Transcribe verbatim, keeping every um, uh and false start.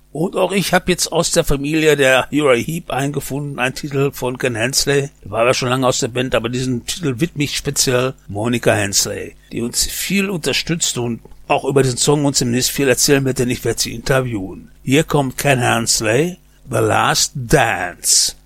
Und auch ich habe jetzt aus der Familie der Uriah Heep eingefunden, einen Titel von Ken Hensley. Der war ja schon lange aus der Band, aber diesen Titel widme ich speziell Monica Hensley, die uns viel unterstützt und auch über diesen Song uns demnächst viel erzählen wird, denn ich werde sie interviewen. Hier kommt Ken Hensley, The Last Dance.